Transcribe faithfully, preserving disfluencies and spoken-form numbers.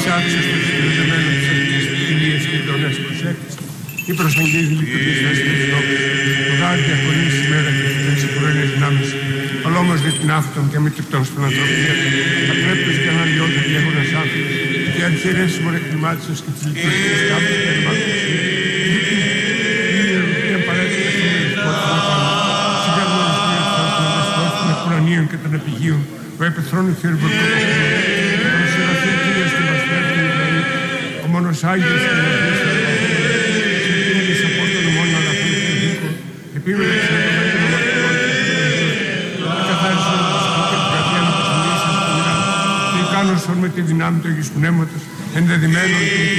άξιος των συνδεδεμένων της αυτής της ποικιλίας και ειδονές προσέκτης, η προσαγγίζει λειτουργής δέσμης νόξης, το γάρ διακονείς ημέρα και αυτές οι κορένες δυνάμεις, ολόμως δι την άφητον και μη τριπτών στον ανθρωπία, ακρέπτος και αναλυόντων διέχοντας άνθρωπος, και αρχιερές συμμορεκκλημάτισες και τις λειτουργίες τάπτες και ρημάτους, η ιερουργία απαραίτητα στον ελληνικό του λαπάνο, συγκαρμονιστή ευθός με δεσπός των εκουρανίων και των επιγείων, που επιθρώνει θηρυβολικό κομμάτι, η προσυλλαφή κυρία στην παστέρτη δηλαδή, ο μόνος Άγιος και ο επίμενε της νεκρομέτρων ομαρτυρών και καθάρισε να προσφύγει και την καρδιά να προσφυλήσει στην πειρά και ικάνωσον με τη δυνάμει του Αγίου Πνεύματος ενδεδειμένων